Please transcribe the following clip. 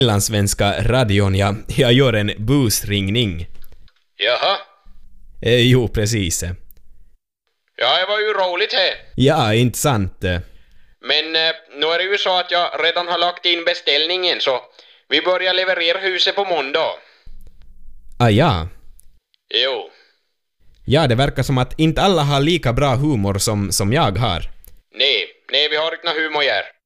Svenska radion, jag gör en busringning. Jaha. Jo, precis. Ja, det var ju roligt här. Ja, inte sant. Men nu är det ju så att jag redan har lagt in beställningen, så vi börjar leverera huset på måndag. Ja. Jo. Ja, det verkar som att inte alla har lika bra humor som jag har. Nej, vi har inte någon humor här.